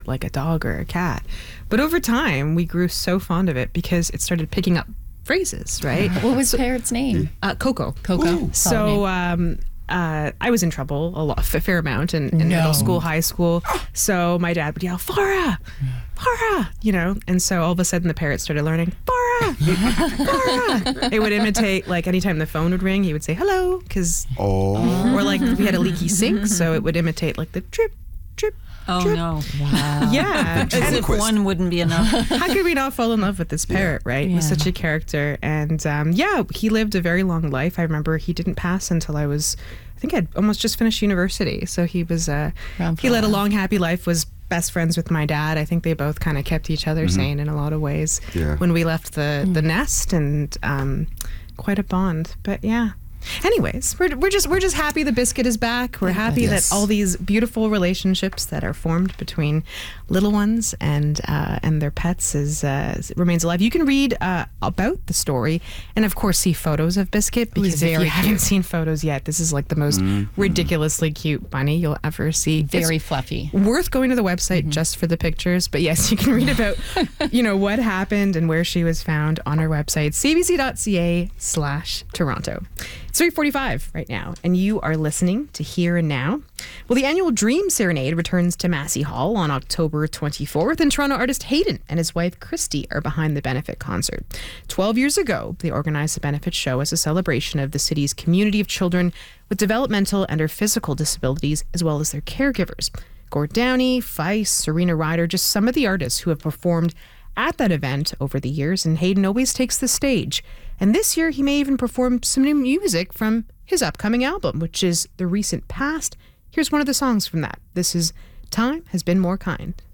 like a dog or a cat. But over time, we grew so fond of it because it started picking up phrases, right? What was Parrot's name? Coco. Coco. So I was in trouble a fair amount in middle school, high school. So my dad would yell, Farah, Farah, and so all of a sudden the parrot started learning, Farah, Farah. It would imitate, like, anytime the phone would ring, he would say, hello, because, or like we had a leaky sink, so it would imitate like the drip, drip. Oh, drip. no. Wow. Yeah. As if one wouldn't be enough. How could we not fall in love with this parrot, right? He was such a character. And he lived a very long life. I remember he didn't pass until I think I'd almost just finished university. So he was, he led a long, happy life, was best friends with my dad. I think they both kind of kept each other sane in a lot of ways when we left the nest, and quite a bond. But yeah. Anyways, we're just happy the biscuit is back. We're happy that all these beautiful relationships that are formed between little ones and their pets remains alive. You can read about the story and of course see photos of Biscuit, because if you haven't seen photos yet, this is like the most ridiculously cute bunny you'll ever see. Very fluffy. Worth going to the website just for the pictures. But yes, you can read about what happened and where she was found on our website, cbc.ca/Toronto. It's 3:45 right now, and you are listening to Here and Now. Well, the annual Dream Serenade returns to Massey Hall on October 24th, and Toronto artist Hayden and his wife Christy are behind the benefit concert. 12 years ago, they organized the benefit show as a celebration of the city's community of children with developmental and or physical disabilities, as well as their caregivers. Gord Downey, Feist, Serena Ryder, just some of the artists who have performed at that event over the years, and Hayden always takes the stage. And this year, he may even perform some new music from his upcoming album, which is the recent past. Here's one of the songs from that. This is Time Has Been More Kind.